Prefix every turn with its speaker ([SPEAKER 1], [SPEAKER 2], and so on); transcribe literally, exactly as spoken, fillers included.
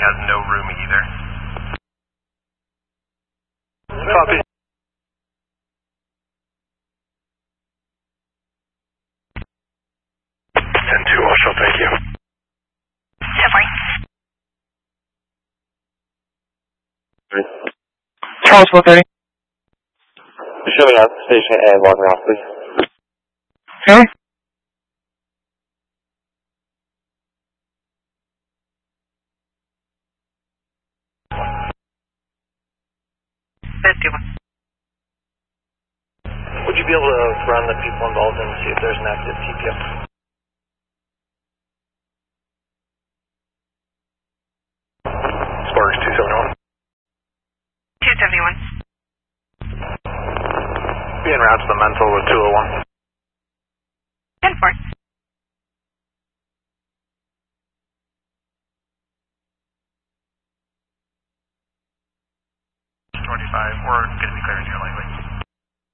[SPEAKER 1] has no room either.
[SPEAKER 2] Copy.
[SPEAKER 1] ten two, I'll show, thank you.
[SPEAKER 2] Charles four thirty.
[SPEAKER 3] Show me out station and log me off, please.
[SPEAKER 2] Okay.
[SPEAKER 3] Would you be able to run the people involved and see if there's an active T P S?
[SPEAKER 1] Sparks two seventy-one.
[SPEAKER 4] two seventy-one.
[SPEAKER 1] Being route to the mental with two oh one.
[SPEAKER 4] ten four.
[SPEAKER 1] twenty-five, we're going to be clearing here lightly.